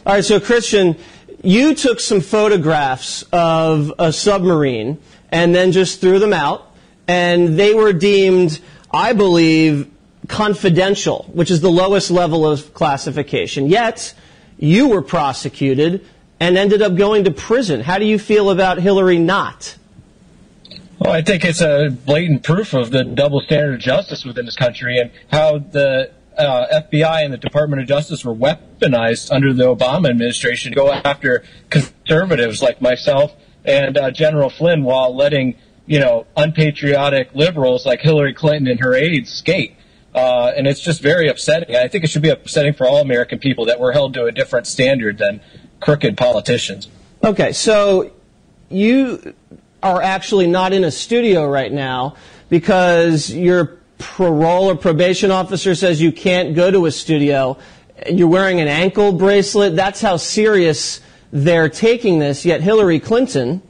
All right, so Christian, you took some photographs of a submarine and then just threw them out, and they were deemed, I believe, confidential, which is the lowest level of classification. Yet, you were prosecuted and ended up going to prison. How do you feel about Hillary not? Well, I think it's a blatant proof of the double standard of justice within this country and how the FBI and the Department of Justice were weaponized under the Obama administration to go after conservatives like myself and General Flynn while letting, unpatriotic liberals like Hillary Clinton and her aides skate. And it's just very upsetting. I think it should be upsetting for all American people that we're held to a different standard than crooked politicians. Okay, so you are actually not in a studio right now because your parole or probation officer says you can't go to a studio. You're wearing an ankle bracelet. That's how serious they're taking this. Yet Hillary Clinton,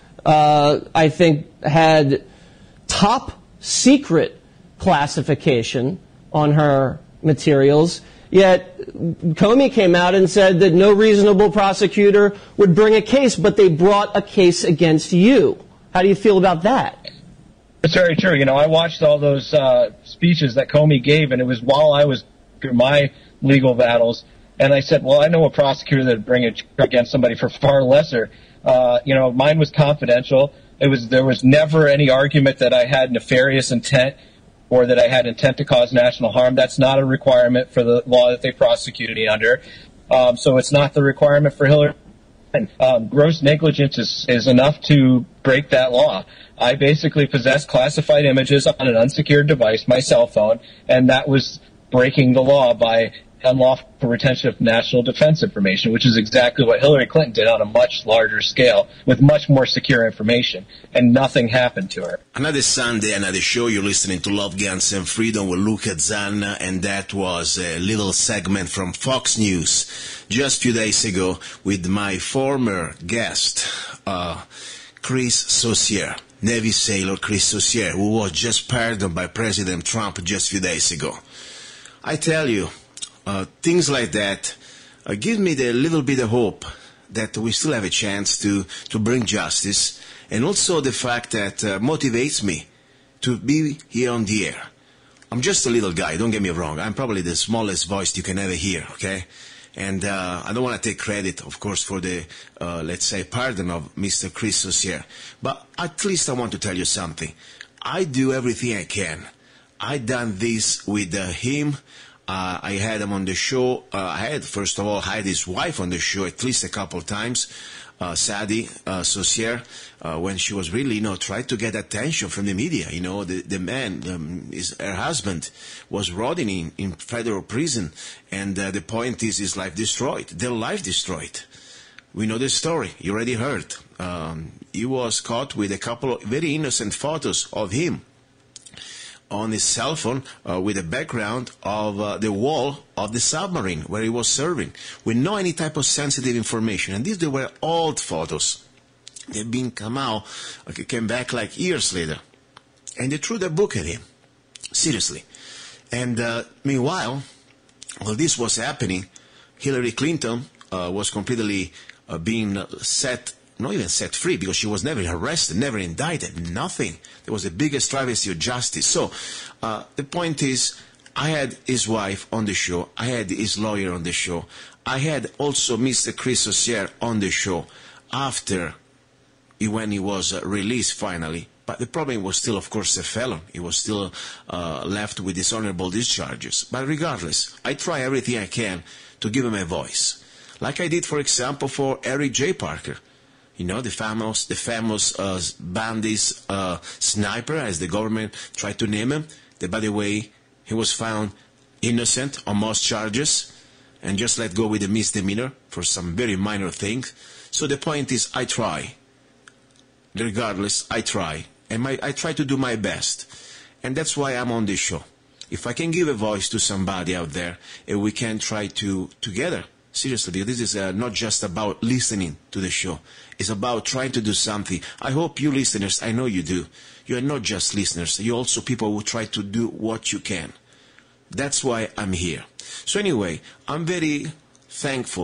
I think, had top secret classification on her materials. Yet Comey came out and said that no reasonable prosecutor would bring a case, but they brought a case against you. How do you feel about that? It's very true. I watched all those speeches that Comey gave, and it was while I was through my legal battles. And I said, well, I know a prosecutor that would bring a charge against somebody for far lesser. Mine was confidential. There was never any argument that I had nefarious intent or that I had intent to cause national harm. That's not a requirement for the law that they prosecuted me under. So it's not the requirement for Hillary. Gross negligence is enough to break that law. I basically possessed classified images on an unsecured device, my cell phone, and that was breaking the law by unlawful retention of national defense information, which is exactly what Hillary Clinton did on a much larger scale with much more secure information, and nothing happened to her. Another Sunday, another show. You're listening to Love, Guns, and Freedom with Luca Zanna, and that was a little segment from Fox News just a few days ago with my former guest, Chris Saucier, Navy sailor Chris Saucier, who was just pardoned by President Trump just a few days ago. I tell you, things like that give me the little bit of hope that we still have a chance to bring justice, and also the fact that motivates me to be here on the air. I'm just a little guy, don't get me wrong. I'm probably the smallest voice you can ever hear, okay? And I don't want to take credit, of course, for the, let's say, pardon of Mr. Chris Saucier. But at least I want to tell you something. I do everything I can. I done this with him. I had him on the show. First of all, I had his wife on the show at least a couple times, Sadie Saucier, when she was really, tried to get attention from the media. The man, her husband, was rotting in federal prison, and the point is his life destroyed. Their life destroyed. We know the story. You already heard. He was caught with a couple of very innocent photos of him on his cell phone with the background of the wall of the submarine where he was serving, with no any type of sensitive information. And these, they were old photos. They've been came back like years later. And they threw the book at him. Seriously. And meanwhile, while this was happening, Hillary Clinton was completely being not even set free, because she was never arrested, never indicted, nothing. There was the biggest travesty of justice. So the point is, I had his wife on the show. I had his lawyer on the show. I had also Mr. Chris Saucier on the show after when he was released finally. But the problem was still, of course, a felon. He was still left with dishonorable discharges. But regardless, I try everything I can to give him a voice. Like I did, for example, for Eric J. Parker. The famous bandits sniper, as the government tried to name him. By the way, he was found innocent on most charges and just let go with a misdemeanor for some very minor things. So the point is, I try. Regardless, I try. And I try to do my best. And that's why I'm on this show. If I can give a voice to somebody out there, and we can try to, together, seriously, because this is not just about listening to the show. It's about trying to do something. I hope you listeners, I know you do. You are not just listeners. You're also people who try to do what you can. That's why I'm here. So anyway, I'm very thankful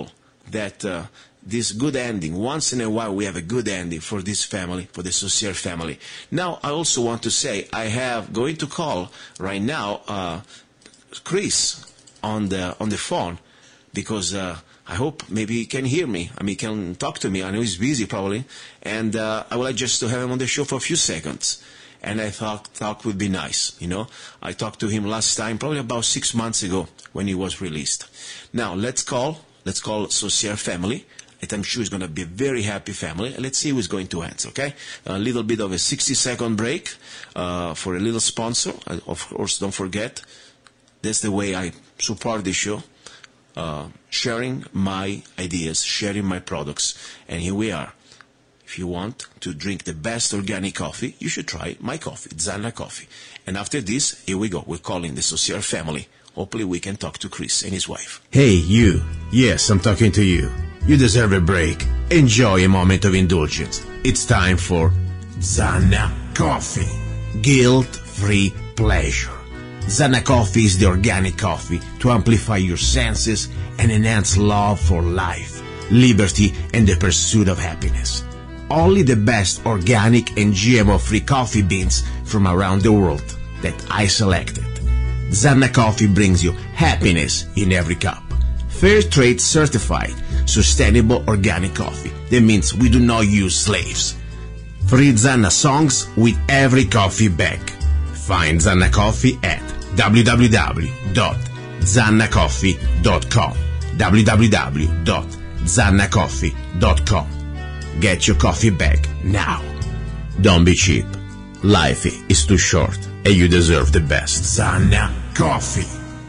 that this good ending, once in a while we have a good ending for this family, for the Saucier family. Now, I also want to say I have going to call right now Chris on the phone, because I hope maybe he can hear me. I mean, he can talk to me. I know he's busy probably, and I would like just to have him on the show for a few seconds. And I thought talk would be nice, you know. I talked to him last time, probably about 6 months ago when he was released. Now, let's call Saucier family. I'm sure it's going to be a very happy family. Let's see who's going to answer, okay? A little bit of a 60-second break for a little sponsor. Of course, don't forget, that's the way I support the show, sharing my ideas, sharing my products. And here we are. If you want to drink the best organic coffee, you should try my coffee, Zanna Coffee. And after this, here we go. We're calling the Saucier family. Hopefully we can talk to Chris and his wife. Hey, you. Yes, I'm talking to you. You deserve a break. Enjoy a moment of indulgence. It's time for Zanna Coffee. Guilt-free pleasure. Zanna Coffee is the organic coffee to amplify your senses and enhance love for life, liberty, and the pursuit of happiness. Only the best organic and GMO-free coffee beans from around the world that I selected. Zanna Coffee brings you happiness in every cup. Fair trade certified, sustainable organic coffee. That means we do not use slaves. Free Zanna songs with every coffee bag. Find Zanna Coffee at www.zannacoffee.com. www.zannacoffee.com. Get your coffee bag now. Don't be cheap. Life is too short, and you deserve the best. Zanna Coffee.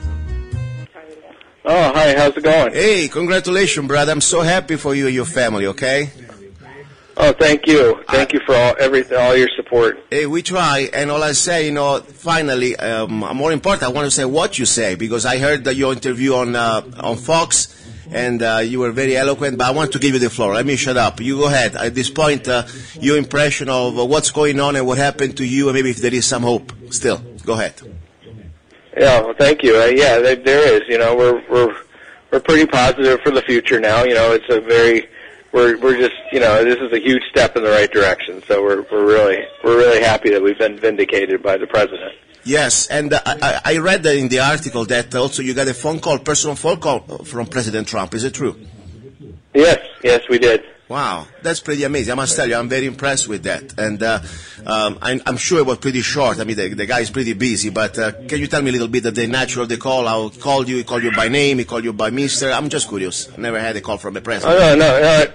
Oh, hi, how's it going? Hey, congratulations, brother. I'm so happy for you and your family, okay? Oh, thank you. Thank you for all your support. Hey, we try, and all I say, finally, more important, I want to say what you say, because I heard your interview on Fox, and you were very eloquent, but I want to give you the floor. Let me shut up. You go ahead. At this point, your impression of what's going on and what happened to you, and maybe if there is some hope still. Go ahead. Yeah, well, thank you. Yeah, there is. We're pretty positive for the future now. It's a very, we're just, this is a huge step in the right direction. So we're really happy that we've been vindicated by the president. Yes, and I read that in the article that also you got a personal phone call from President Trump. Is it true? Yes, we did. Wow, that's pretty amazing. I must tell you, I'm very impressed with that. And I'm sure it was pretty short. I mean, the guy is pretty busy, but can you tell me a little bit of the nature of the call? How he called you by name, he called you by Mr.? I'm just curious. I never had a call from a president. Oh, no.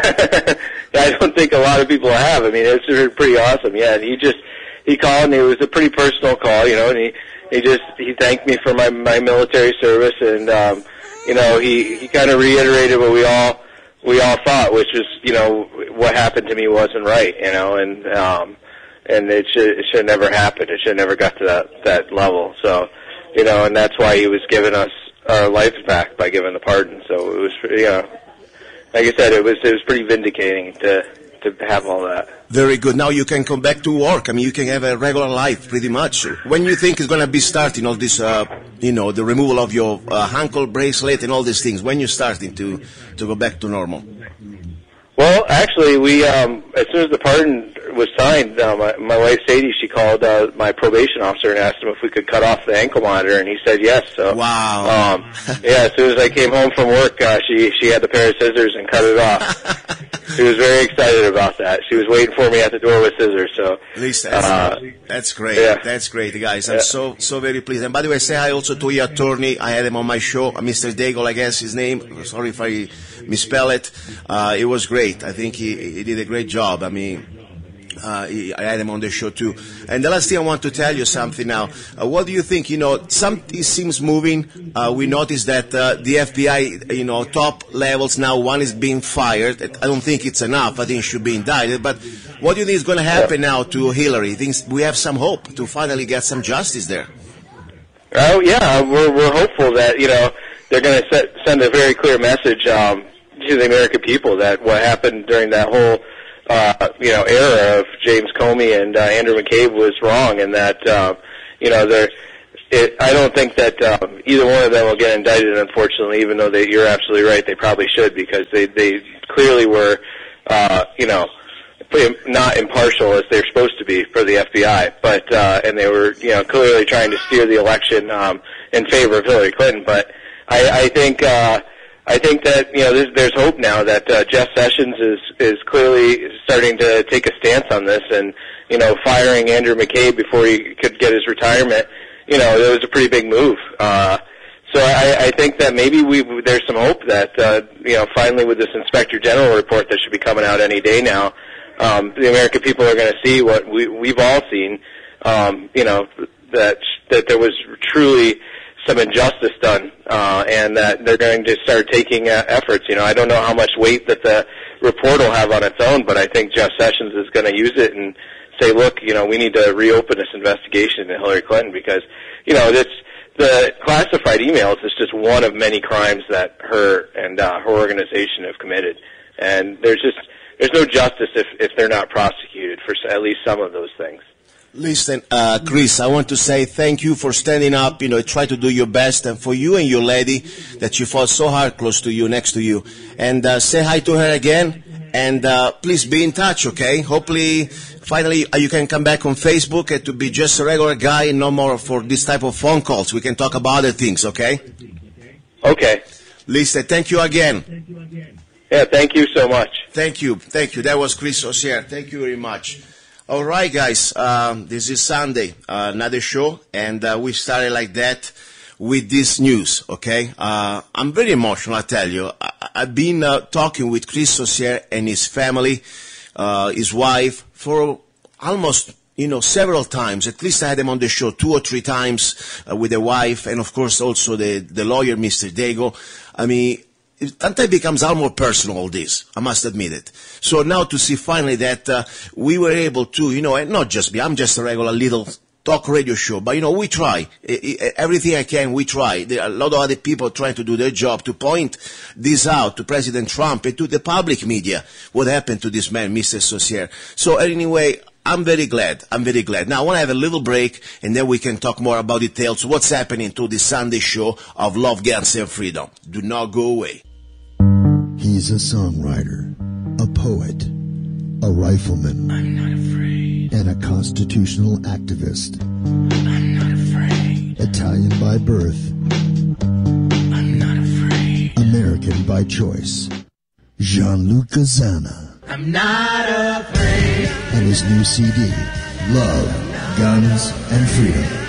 I don't think a lot of people have. I mean, it's pretty awesome. Yeah, he called, and it was a pretty personal call, and he thanked me for my military service, and he kind of reiterated what we all thought, which was, what happened to me wasn't right, and it should never happen. It should never got to that level. So, and that's why he was giving us our lives back by giving the pardon. So it was, like I said, it was pretty vindicating to have all that. Very good. Now you can come back to work. I mean, you can have a regular life pretty much. When you think it's going to be starting all this, the removal of your ankle bracelet and all these things, when you're starting to go back to normal? Well, actually, we as soon as the pardon was signed, my wife Sadie, she called my probation officer and asked him if we could cut off the ankle monitor, and he said yes. So wow. As soon as I came home from work, she had the pair of scissors and cut it off. She was very excited about that. She was waiting for me at the door with scissors. So Lisa, that's great. Yeah. That's great, guys. I'm so very pleased. And by the way, say hi also to your attorney. I had him on my show, Mr. Daigle, I guess his name. Sorry if I misspell it. It was great. I think he did a great job. I mean, I had him on the show too. And the last thing I want to tell you something now. What do you think? Something seems moving. We noticed that the FBI, top levels now, one is being fired. I don't think it's enough. I think she should be indicted. But what do you think is going to happen now to Hillary? Think we have some hope to finally get some justice there? Oh yeah, we're hopeful that they're going to send a very clear message to the American people that what happened during that whole era of James Comey and Andrew McCabe was wrong, and that I don't think that either one of them will get indicted, unfortunately, even though you're absolutely right, they probably should, because they clearly were, not impartial as they're supposed to be for the FBI, but and they were, clearly trying to steer the election in favor of Hillary Clinton. But I think that there's hope now that Jeff Sessions is clearly starting to take a stance on this, and firing Andrew McCabe before he could get his retirement. It was a pretty big move. So I think that maybe there's some hope that finally with this Inspector General report that should be coming out any day now, the American people are going to see what we've all seen. That there was truly some injustice done, and that they're going to start taking efforts. I don't know how much weight that the report will have on its own, but I think Jeff Sessions is going to use it and say, look, we need to reopen this investigation into Hillary Clinton, because, the classified emails is just one of many crimes that her and her organization have committed. And there's no justice if they're not prosecuted for at least some of those things. Listen, Chris, I want to say thank you for standing up, try to do your best, and for you and your lady that you fought so hard close to you, next to you. And say hi to her again, and please be in touch, okay? Hopefully, finally, you can come back on Facebook and to be just a regular guy and no more for this type of phone calls. We can talk about other things, okay? Okay. Listen, thank you again. Yeah, thank you so much. Thank you. That was Chris Osier. Thank you very much. All right, guys, this is Sunday, another show, and we started like that with this news, okay? I'm very emotional, I tell you. I've been talking with Chris Osier and his family, his wife, for almost, several times. At least I had them on the show 2 or 3 times with the wife, and of course also the lawyer, Mr. Dago. I mean, sometimes it becomes almost personal, all this. I must admit it. So now to see finally that we were able to, and not just me, I'm just a regular little talk radio show, but we try. Everything I can, we try. There are a lot of other people trying to do their job to point this out to President Trump and to the public media, what happened to this man, Mr. Osier. So anyway, I'm very glad. Now I want to have a little break, and then we can talk more about details, what's happening to the Sunday show of Love, Guns, and Freedom. Do not go away. He's a songwriter, a poet, a rifleman. I'm not afraid. And a constitutional activist. I'm not afraid. Italian by birth. I'm not afraid. American by choice. Gianluca Zanna. I'm not afraid. And his new CD, Love, Guns, and Freedom.